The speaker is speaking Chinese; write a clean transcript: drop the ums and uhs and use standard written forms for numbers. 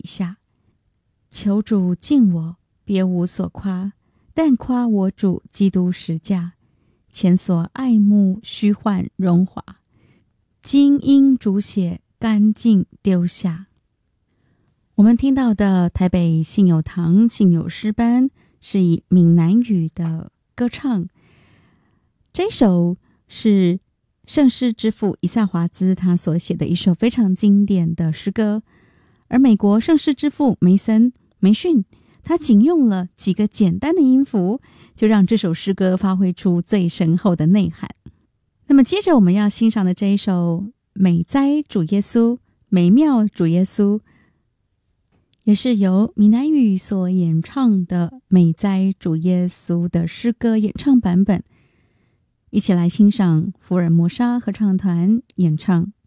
下。求主敬我，别无所夸，但夸我主基督十架，前所爱慕虚幻荣华，今因主血干净丢下。我们听到的台北信友堂信友诗班是以闽南语的歌唱，这首是圣诗之父以赛华兹他所写的一首非常经典的诗歌，而美国圣诗之父梅逊他仅用了几个简单的音符，就让这首诗歌发挥出最深厚的内涵。那么接着我们要欣赏的这一首美哉主耶稣，美妙主耶稣，也是由闽南语所演唱的美哉主耶稣的诗歌演唱版本，一起来欣赏福尔摩沙合唱团演唱。